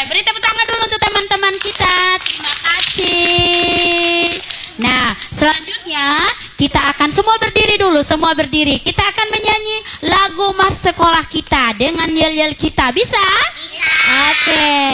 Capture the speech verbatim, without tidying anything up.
beri tepuk tangan dulu untuk teman-teman kita. Terima kasih. Nah, selanjutnya kita akan semua berdiri dulu, semua berdiri. Kita akan menyanyi lagu Mas Sekolah Kita dengan yel-yel kita. Bisa? Bisa. Oke.